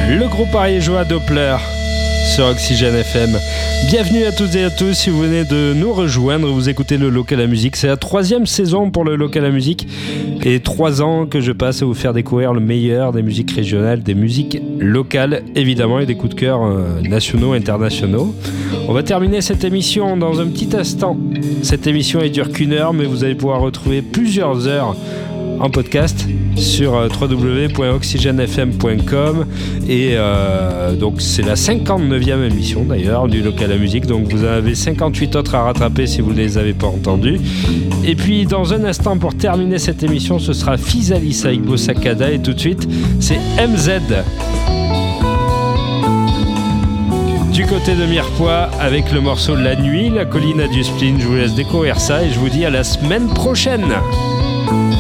Le groupe ariégeois Doppler sur Oxygène FM. Bienvenue à toutes et à tous. Si vous venez de nous rejoindre, vous écoutez le Local à Musique. C'est la 3e saison pour le Local à Musique et 3 ans que je passe à vous faire découvrir le meilleur des musiques régionales, des musiques locales évidemment et des coups de cœur nationaux, internationaux. On va terminer cette émission dans un petit instant. Cette émission ne dure qu'1 heure, mais vous allez pouvoir retrouver plusieurs heures en podcast sur www.oxygenefm.com et donc c'est la 59e émission d'ailleurs du Local à Musique, donc vous en avez 58 autres à rattraper si vous ne les avez pas entendus. Et puis dans un instant, pour terminer cette émission, ce sera Physalis avec Bossakada, et tout de suite c'est MZ du côté de Mirepoix avec le morceau La Nuit, la colline a du spleen. Je vous laisse découvrir ça et je vous dis à la semaine prochaine.